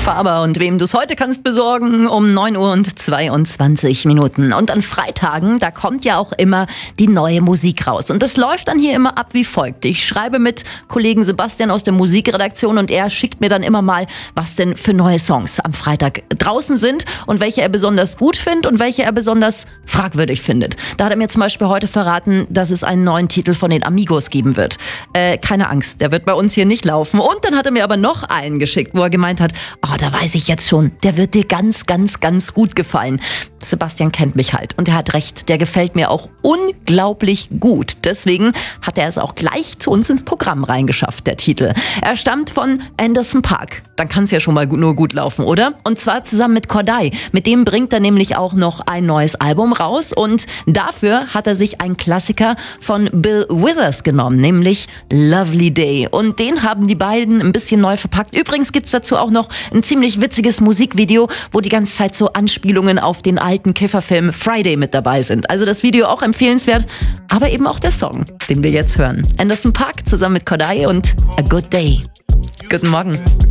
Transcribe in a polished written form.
Faber und wem du es heute kannst besorgen um 9:22 Uhr. Und an Freitagen, da kommt ja auch immer die neue Musik raus. Und das läuft dann hier immer ab wie folgt. Ich schreibe mit Kollegen Sebastian aus der Musikredaktion und er schickt mir dann immer mal, was denn für neue Songs am Freitag draußen sind und welche er besonders gut findet und welche er besonders fragwürdig findet. Da hat er mir zum Beispiel heute verraten, dass es einen neuen Titel von den Amigos geben wird. Keine Angst, der wird bei uns hier nicht laufen. Und dann hat er mir aber noch einen geschickt, wo er gemeint hat, da weiß ich jetzt schon, der wird dir ganz, ganz, ganz gut gefallen. Sebastian kennt mich halt und er hat recht, der gefällt mir auch unglaublich gut. Deswegen hat er es auch gleich zu uns ins Programm reingeschafft, der Titel. Er stammt von Anderson .Paak. Dann kann es ja schon mal nur gut laufen, oder? Und zwar zusammen mit Cordae. Mit dem bringt er nämlich auch noch ein neues Album raus und dafür hat er sich einen Klassiker von Bill Withers genommen, nämlich Lovely Day. Und den haben die beiden ein bisschen neu verpackt. Übrigens gibt's dazu auch noch ein ziemlich witziges Musikvideo, wo die ganze Zeit so Anspielungen auf den alten Kifferfilm Friday mit dabei sind. Also das Video auch empfehlenswert, aber eben auch der Song, den wir jetzt hören. Anderson .Paak zusammen mit Cordae und A Good Day. Guten Morgen.